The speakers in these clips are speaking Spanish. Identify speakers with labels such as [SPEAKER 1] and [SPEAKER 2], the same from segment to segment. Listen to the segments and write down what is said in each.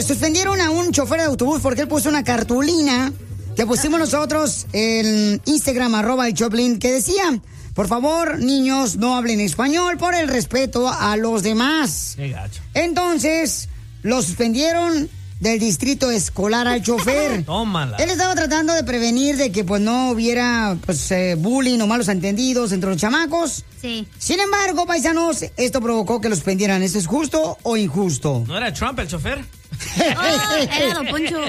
[SPEAKER 1] suspendieron a un chofer de autobús porque él puso una cartulina que pusimos nosotros en Instagram, @elchoplin, que decía: por favor, niños, no hablen español por el respeto a los demás.
[SPEAKER 2] Qué gacho.
[SPEAKER 1] Entonces, lo suspendieron del distrito escolar al chofer.
[SPEAKER 2] Tómala.
[SPEAKER 1] Él estaba tratando de prevenir de que pues no hubiera pues bullying o malos entendidos entre los chamacos.
[SPEAKER 3] Sí.
[SPEAKER 1] Sin embargo, paisanos, esto provocó que lo suspendieran. ¿Eso es justo o injusto?
[SPEAKER 2] ¿No era Trump el chofer?
[SPEAKER 3] Era Don Poncho.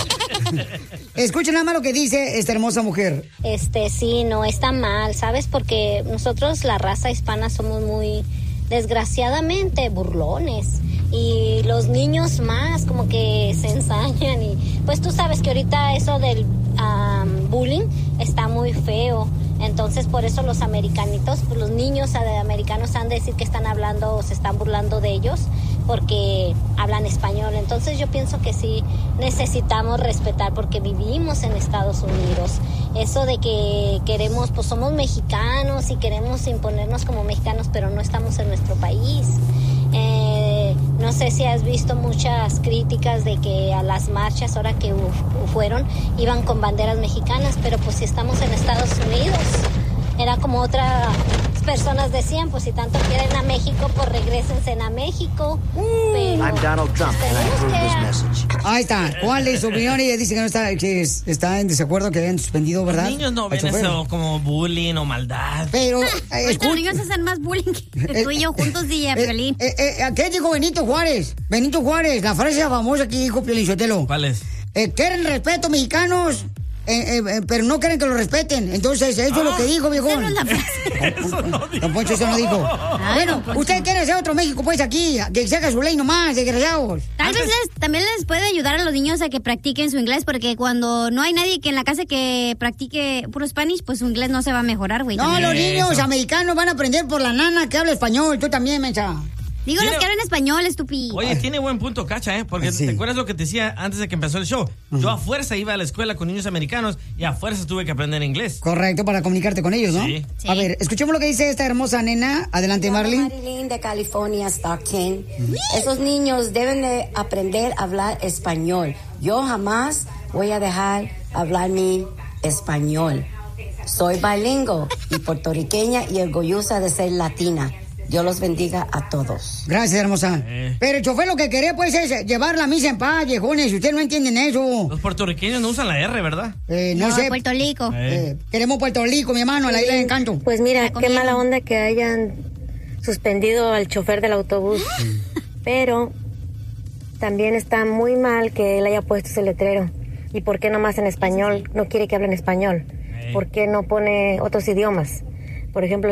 [SPEAKER 1] Escuchen nada más lo que dice esta hermosa mujer.
[SPEAKER 4] Sí, no está mal, ¿sabes? Porque nosotros, la raza hispana, somos muy, desgraciadamente, burlones. Y los niños más como que se ensañan. Y pues tú sabes que ahorita eso del bullying está muy feo. Entonces por eso los americanitos, pues los niños americanos han de decir que están hablando o se están burlando de ellos porque hablan español. Entonces yo pienso que sí necesitamos respetar porque vivimos en Estados Unidos. Eso de que queremos, pues somos mexicanos y queremos imponernos como mexicanos, pero no estamos en nuestro país. No sé si has visto muchas críticas de que a las marchas, ahora que fueron, iban con banderas mexicanas, pero pues si estamos en Estados Unidos, era como otras personas decían, pues si tanto quieren a México, pues regrésense a México. Pero
[SPEAKER 5] I'm Donald Trump and I approve this message.
[SPEAKER 1] Ahí está. ¿Cuál es su opinión? Ella dice que no está, que está en desacuerdo que hayan suspendido, ¿verdad?
[SPEAKER 2] Los niños no ven eso como bullying o maldad.
[SPEAKER 1] Pero
[SPEAKER 3] los niños hacen más bullying que tú y yo juntos, DJ Piolín.
[SPEAKER 1] ¿Qué dijo Benito Juárez? Benito Juárez, la frase famosa que dijo Piolín Sotelo.
[SPEAKER 2] ¿Cuál es?
[SPEAKER 1] Quieren respeto mexicanos, pero no quieren que lo respeten. Entonces, eso es lo que dijo, viejo.
[SPEAKER 3] Esa no es la frase.
[SPEAKER 1] Don Poncho, eso no dijo. Bueno, usted quiere hacer otro México, pues, aquí, que se haga su ley nomás, desgraciados.
[SPEAKER 3] Tal vez también les puede ayudar a los niños a que practiquen su inglés, porque cuando no hay nadie que en la casa que practique puro Spanish, pues su inglés no se va a mejorar, güey.
[SPEAKER 1] No, los niños americanos van a aprender por la nana que habla español. Tú también, mensa.
[SPEAKER 3] Digo los que hablan español, estúpido.
[SPEAKER 2] Oye, tiene buen punto, Cacha, porque
[SPEAKER 1] sí.
[SPEAKER 2] ¿te acuerdas lo que te decía antes de que empezó el show? Yo a fuerza iba a la escuela con niños americanos y a fuerza tuve que aprender inglés.
[SPEAKER 1] Correcto, para comunicarte con ellos, ¿no?
[SPEAKER 2] Sí.
[SPEAKER 1] A ver, escuchemos lo que dice esta hermosa nena. Adelante, Marlene.
[SPEAKER 6] Marilyn de California, Stockton. Esos niños deben de aprender a hablar español. Yo jamás voy a dejar hablar mi español. Soy bilingüe y puertorriqueña y orgullosa de ser latina. Dios los bendiga a todos.
[SPEAKER 1] Gracias, hermosa. Pero el chofer lo que quería, pues, es llevar la misa en paz, viejones. Ustedes no entienden eso.
[SPEAKER 2] Los puertorriqueños no usan la R, ¿verdad?
[SPEAKER 1] No sé.
[SPEAKER 3] Puerto Rico.
[SPEAKER 1] Queremos Puerto Rico, mi hermano, a la isla de Encanto.
[SPEAKER 7] Pues mira, qué mala onda que hayan suspendido al chofer del autobús. Pero también está muy mal que él haya puesto ese letrero. ¿Y por qué nomás en español? No quiere que hablen español. ¿Por qué no pone otros idiomas? Por ejemplo,